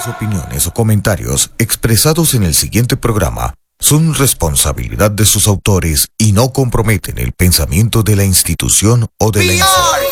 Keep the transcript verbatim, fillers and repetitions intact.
opiniones o comentarios expresados en el siguiente programa son responsabilidad de sus autores y no comprometen el pensamiento de la institución o de la emisora.